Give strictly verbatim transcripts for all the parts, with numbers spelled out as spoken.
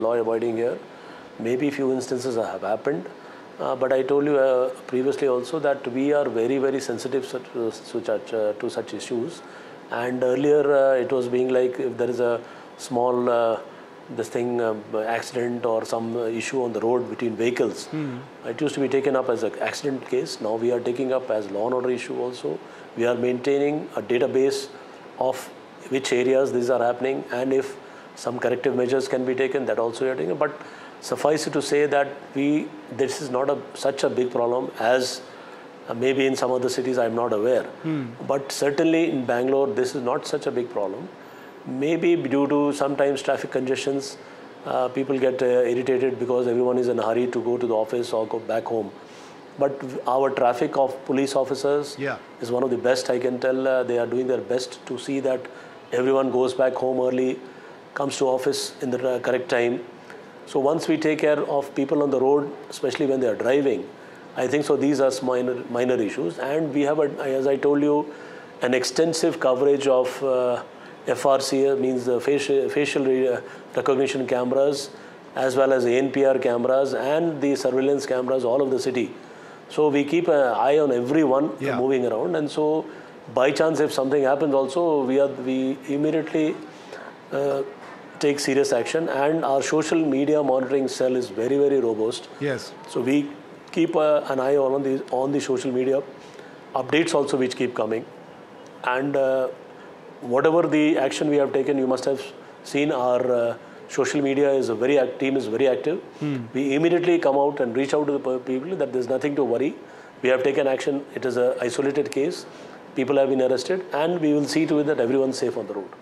law-abiding here. Maybe few instances have happened, uh, but I told you uh, previously also that we are very, very sensitive to such, uh, to such issues. And earlier uh, it was being like if there is a small uh, this thing uh, accident or some issue on the road between vehicles, mm. it used to be taken up as an accident case. Now we are taking up as law and order issue also. We are maintaining a database of which areas these are happening, and if some corrective measures can be taken, that also we are taking. But suffice it to say that we this is not a such a big problem as uh, maybe in some other cities I am not aware. Mm. But certainly in Bangalore this is not such a big problem. Maybe due to sometimes traffic congestions, uh, people get uh, irritated because everyone is in a hurry to go to the office or go back home. But our traffic of police officers yeah. is one of the best, I can tell. Uh, they are doing their best to see that everyone goes back home early, comes to office in the uh, correct time. So once we take care of people on the road, especially when they are driving, I think so these are minor, minor issues. And we have, a, as I told you, an extensive coverage of uh, F R C, means the facial, facial recognition cameras, as well as the N P R cameras and the surveillance cameras all over the city. So we keep an eye on everyone yeah. moving around, and so by chance if something happens also, we are we immediately uh, take serious action, and our social media monitoring cell is very, very robust. Yes. So we keep uh, an eye on the on the social media updates also, which keep coming, and uh, whatever the action we have taken, you must have seen our uh, social media is a very act team is very active. Hmm. We immediately come out and reach out to the people that there's nothing to worry. We have taken action. It is an isolated case. People have been arrested, and we will see to it that everyone's safe on the road.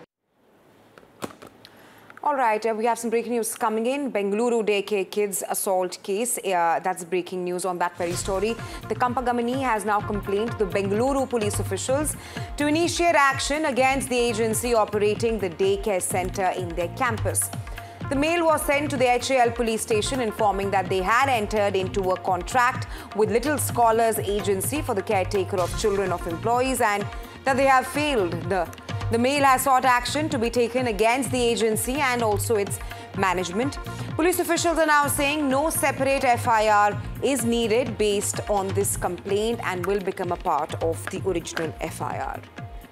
All right, uh, we have some breaking news coming in. Bengaluru daycare kids assault case. Uh, that's breaking news on that very story. The Kampagamini has now complained to the Bengaluru police officials to initiate action against the agency operating the daycare center in their campus. The mail was sent to the H A L police station informing that they had entered into a contract with Little Scholars Agency for the caretaker of children of employees and that they have failed. The The mail has sought action to be taken against the agency and also its management. Police officials are now saying no separate F I R is needed based on this complaint and will become a part of the original F I R.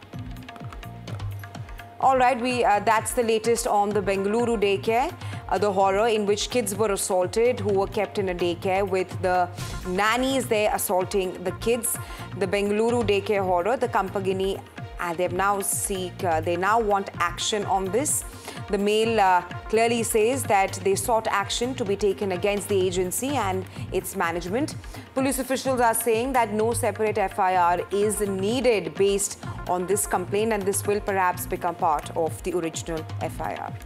All right, we uh, that's the latest on the Bengaluru daycare, uh, the horror in which kids were assaulted who were kept in a daycare with the nannies there assaulting the kids. The Bengaluru daycare horror, the Kampagini, and uh, they now seek, uh, they now want action on this. The mail uh, clearly says that they sought action to be taken against the agency and its management. Police officials are saying that no separate F I R is needed based on this complaint, and this will perhaps become part of the original F I R.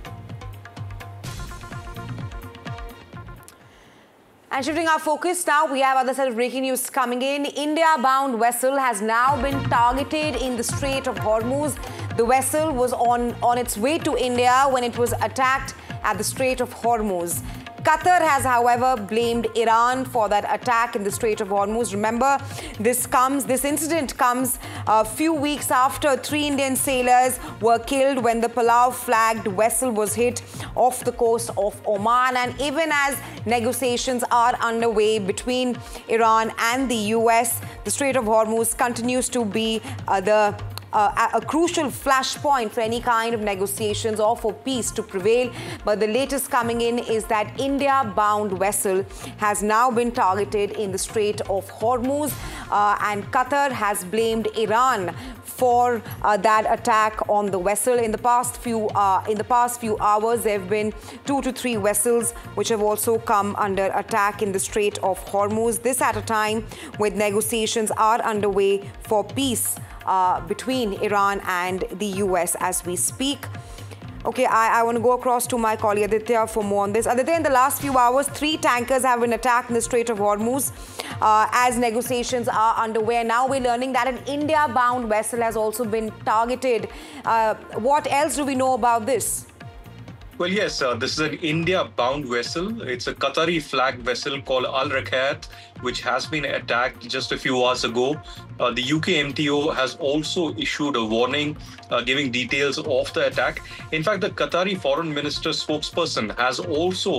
And shifting our focus now, we have other set of breaking news coming in. India-bound vessel has now been targeted in the Strait of Hormuz. The vessel was on, on its way to India when it was attacked at the Strait of Hormuz. Qatar has, however, blamed Iran for that attack in the Strait of Hormuz. Remember, this comes, this incident comes a few weeks after three Indian sailors were killed when the Palau-flagged vessel was hit off the coast of Oman. And even as negotiations are underway between Iran and the U S, the Strait of Hormuz continues to be uh, the Uh, a crucial flashpoint for any kind of negotiations or for peace to prevail. But the latest coming in is that India-bound vessel has now been targeted in the Strait of Hormuz, uh, and Qatar has blamed Iran for uh, that attack on the vessel. In the past few uh, in the past few hours, there have been two to three vessels which have also come under attack in the Strait of Hormuz. This at a time when negotiations are underway for peace Uh, between Iran and the U S as we speak. Okay, I, I want to go across to my colleague Aditya for more on this. Aditya, in the last few hours, three tankers have been attacked in the Strait of Hormuz uh, as negotiations are underway. Now we're learning that an India-bound vessel has also been targeted. Uh, what else do we know about this? Well, yes, uh, this is an India-bound vessel. It's a Qatari-flagged vessel called Al Raqqat, which has been attacked just a few hours ago. Uh, the U K M T O has also issued a warning, uh, giving details of the attack. In fact, the Qatari foreign minister spokesperson has also